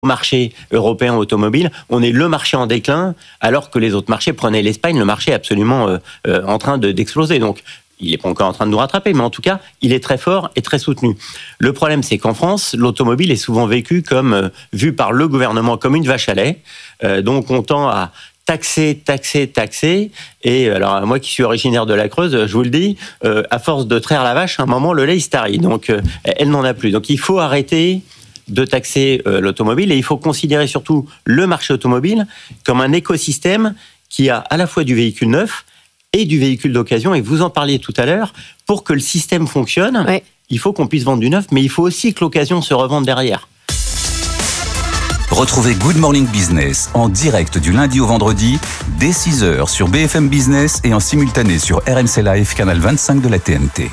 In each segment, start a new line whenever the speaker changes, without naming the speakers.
marché européen automobile, on est le marché en déclin, alors que les autres marchés, prenez l'Espagne, le marché est absolument en train d'exploser. Donc, il n'est pas encore en train de nous rattraper, mais en tout cas, il est très fort et très soutenu. Le problème, c'est qu'en France, l'automobile est souvent vécue vue par le gouvernement comme une vache à lait. Donc, on tend à taxer. Et alors, moi qui suis originaire de la Creuse, je vous le dis, à force de traire la vache, à un moment, le lait, il se tarit. Donc, elle n'en a plus. Donc, il faut arrêter de taxer l'automobile et il faut considérer surtout le marché automobile comme un écosystème qui a à la fois du véhicule neuf et du véhicule d'occasion. Et vous en parliez tout à l'heure, pour que le système fonctionne, ouais, il faut qu'on puisse vendre du neuf, mais il faut aussi que l'occasion se revende derrière.
Retrouvez Good Morning Business en direct du lundi au vendredi dès 6h sur BFM Business et en simultané sur RMC Live, canal 25 de la TNT.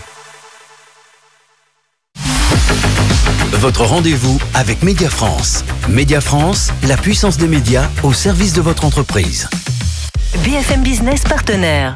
Votre rendez-vous avec Média France. Média France, la puissance des médias au service de votre entreprise.
BFM Business partenaire.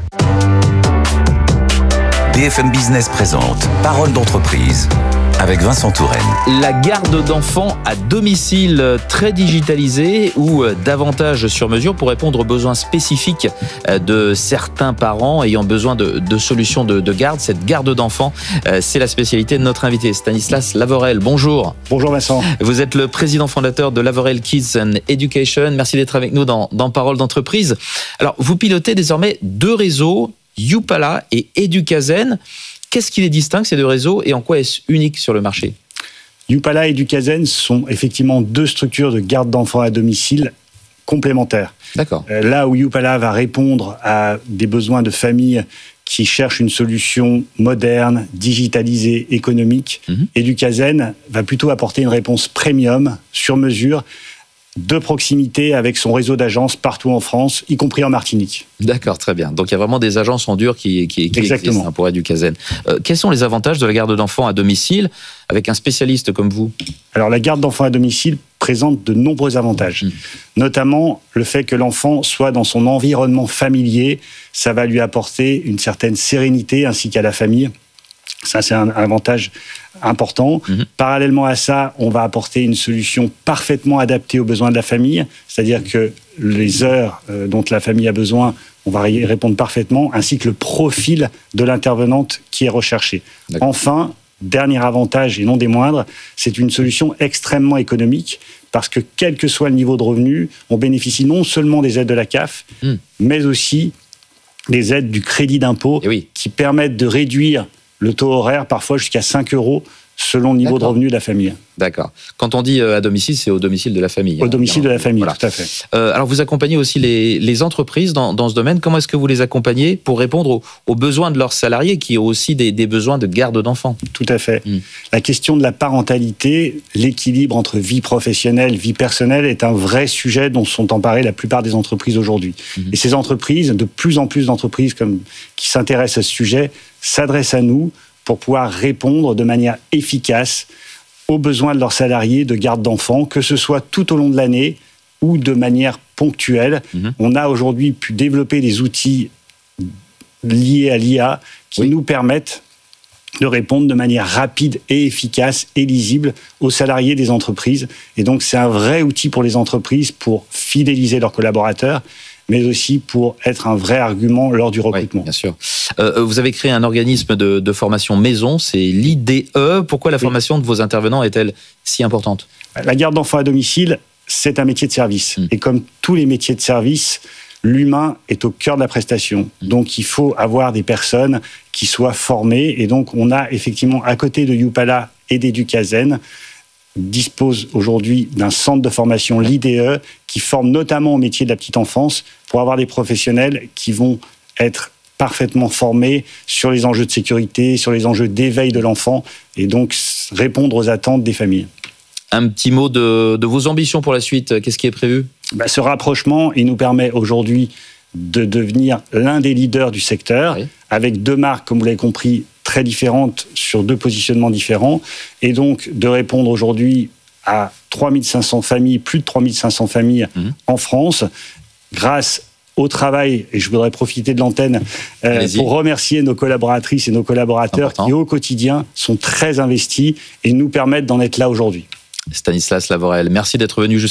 BFM Business présente Parole d'entreprise avec Vincent Touraine.
La garde d'enfants à domicile très digitalisée ou davantage sur mesure pour répondre aux besoins spécifiques de certains parents ayant besoin de solutions de garde. Cette garde d'enfants, c'est la spécialité de notre invité, Stanislas Lavorel. Bonjour.
Bonjour Vincent.
Vous êtes le président fondateur de Lavorel Kids and Education. Merci d'être avec nous dans Parole d'entreprise. Alors, vous pilotez désormais 2 réseaux, Youpala et Edukazen. Qu'est-ce qui les distingue, ces 2 réseaux, et en quoi est-ce unique sur le marché ?
Youpala et Edukazen sont effectivement 2 structures de garde d'enfants à domicile complémentaires.
D'accord.
Là où Youpala va répondre à des besoins de familles qui cherchent une solution moderne, digitalisée, économique, Edukazen va plutôt apporter une réponse premium, sur mesure, de proximité avec son réseau d'agences partout en France, y compris en Martinique.
D'accord, très bien. Donc il y a vraiment des agences en dur qui existent pour Edukazen. Quels sont les avantages de la garde d'enfants à domicile avec un spécialiste comme vous ?
Alors la garde d'enfants à domicile présente de nombreux avantages, notamment le fait que l'enfant soit dans son environnement familier. Ça va lui apporter une certaine sérénité ainsi qu'à la famille. Ça, c'est un avantage important. Parallèlement à ça, on va apporter une solution parfaitement adaptée aux besoins de la famille, c'est-à-dire que les heures dont la famille a besoin, on va y répondre parfaitement, ainsi que le profil de l'intervenante qui est recherché. D'accord. Enfin, dernier avantage et non des moindres, c'est une solution extrêmement économique, parce que quel que soit le niveau de revenu, on bénéficie non seulement des aides de la CAF, mais aussi des aides du crédit d'impôt qui permettent de réduire le taux horaire, parfois jusqu'à 5 € selon le niveau de revenu de la famille.
D'accord. Quand on dit à domicile, c'est au domicile de la famille.
Au domicile de la famille, voilà. Tout à fait.
Alors, vous accompagnez aussi les entreprises dans ce domaine. Comment est-ce que vous les accompagnez pour répondre aux besoins de leurs salariés qui ont aussi des besoins de garde d'enfants ?
Tout à fait. La question de la parentalité, l'équilibre entre vie professionnelle, vie personnelle est un vrai sujet dont sont emparées la plupart des entreprises aujourd'hui. Et ces entreprises, de plus en plus d'entreprises qui s'intéressent à ce sujet, s'adressent à nous pour pouvoir répondre de manière efficace aux besoins de leurs salariés de garde d'enfants, que ce soit tout au long de l'année ou de manière ponctuelle. On a aujourd'hui pu développer des outils liés à l'IA qui nous permettent de répondre de manière rapide et efficace et lisible aux salariés des entreprises. Et donc, c'est un vrai outil pour les entreprises pour fidéliser leurs collaborateurs, mais aussi pour être un vrai argument lors du recrutement.
Oui, bien sûr. Vous avez créé un organisme de formation maison, c'est l'IDE. Pourquoi la formation de vos intervenants est-elle si importante ?
La garde d'enfants à domicile, c'est un métier de service. Et comme tous les métiers de service, l'humain est au cœur de la prestation. Donc, il faut avoir des personnes qui soient formées. Et donc, on a effectivement, à côté de Youpala et d'Edukazen, dispose aujourd'hui d'un centre de formation, l'IDE, qui forme notamment au métier de la petite enfance pour avoir des professionnels qui vont être parfaitement formés sur les enjeux de sécurité, sur les enjeux d'éveil de l'enfant et donc répondre aux attentes des familles.
Un petit mot de vos ambitions pour la suite. Qu'est-ce qui est prévu ?
Ce rapprochement, il nous permet aujourd'hui de devenir l'un des leaders du secteur, avec 2 marques, comme vous l'avez compris, très différentes sur 2 positionnements différents, et donc de répondre aujourd'hui à 3500 familles, plus de 3500 familles en France, grâce au travail, et je voudrais profiter de l'antenne pour remercier nos collaboratrices et nos collaborateurs qui, au quotidien, sont très investis et nous permettent d'en être là aujourd'hui.
Stanislas Lavorel, merci d'être venu jusqu'à